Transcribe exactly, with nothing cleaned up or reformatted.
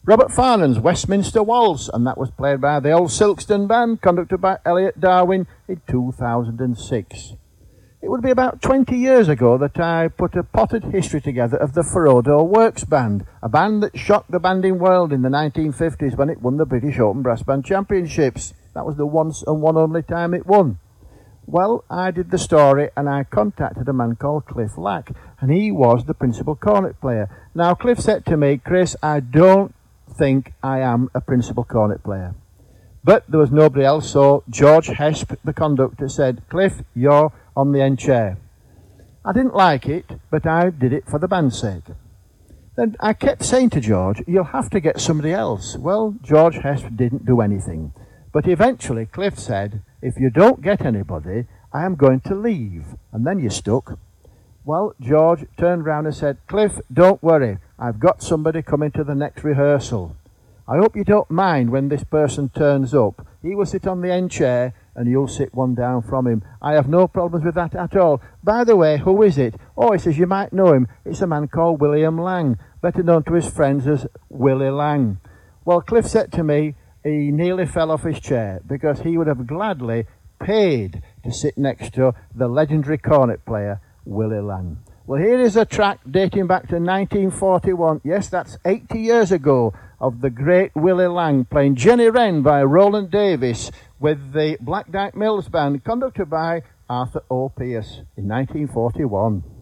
Robert Farnham's Westminster Waltz, and that was played by the Old Silkstone Band, conducted by Elliot Darwin in two thousand six. It would be about twenty years ago that I put a potted history together of the Ferodo Works Band, a band that shocked the banding world in the nineteen fifties when it won the British Open Brass Band Championships. That was the once and one only time it won. Well, I did the story and I contacted a man called Cliff Lack, and he was the principal cornet player. Now, Cliff said to me, "Chris, I don't think I am a principal cornet player." But there was nobody else, so George Hesp, the conductor, said, "Cliff, you're on the end chair." I didn't like it, but I did it for the band's sake. Then I kept saying to George, "You'll have to get somebody else." Well, George Hesp didn't do anything. But eventually Cliff said, "If you don't get anybody, I am going to leave." And then you stuck. Well, George turned round and said, "Cliff, don't worry. I've got somebody coming to the next rehearsal. I hope you don't mind when this person turns up. He will sit on the end chair and you'll sit one down from him. I have no problems with that at all. By the way, who is it?" "Oh," he says, "you might know him. It's a man called William Lang, better known to his friends as Willie Lang." Well, Cliff said to me he nearly fell off his chair because he would have gladly paid to sit next to the legendary cornet player, Willie Lang. Well, here is a track dating back to nineteen forty-one. Yes, that's eighty years ago, of the great Willie Lang playing Jenny Wren by Roland Davis with the Black Dyke Mills Band, conducted by Arthur O. Pierce in nineteen forty-one.